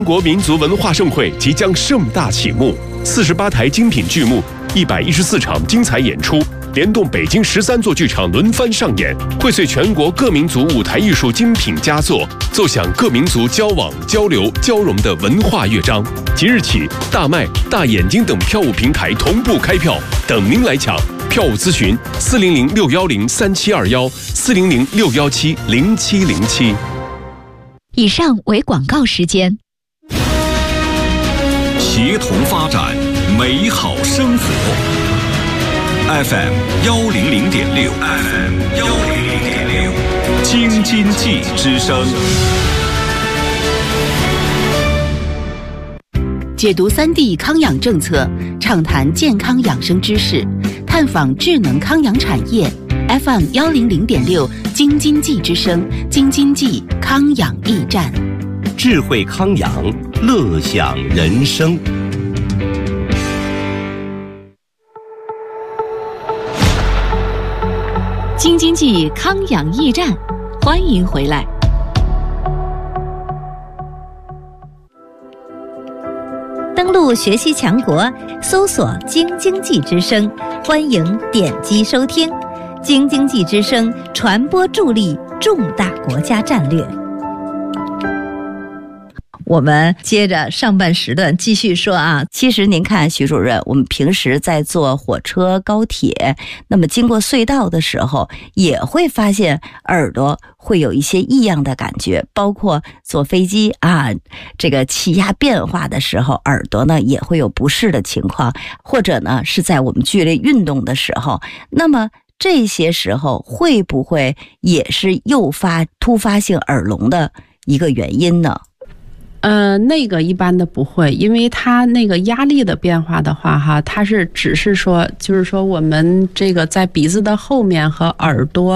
中国民族文化盛会即将盛大启幕，48台精品剧目，114场精彩演出，联动北京13座剧场轮番上演，荟萃全国各民族舞台艺术精品佳作，奏响各民族交往、交流、交融的文化乐章。即日起，大麦、大眼睛等票务平台同步开票，等您来抢。票务咨询：400-610-3721，400-617-0707。 以上为广告时间。 协同发展，美好生活。FM 100.6 ，FM 100.6，京津冀之声。 解读3D 康养政策，畅谈健康养生知识，探访智能康养产业。FM 100.6，京津冀之声，京津冀康养驿站。 智慧康养，乐享人生。 京津冀康养驿站，欢迎回来。登录学习强国，搜索京津冀之声，欢迎点击收听。京津冀之声传播助力重大国家战略。 我们接着上半时段继续说啊，其实您看徐主任，我们平时在坐火车、高铁，那么经过隧道的时候，也会发现耳朵会有一些异样的感觉，包括坐飞机啊，这个气压变化的时候，耳朵呢也会有不适的情况，或者呢是在我们剧烈运动的时候，那么这些时候会不会也是诱发突发性耳聋的一个原因呢？ 那个一般的不会，因为它那个压力的变化的话哈，它是只是说，就是说我们这个在鼻子的后面和耳朵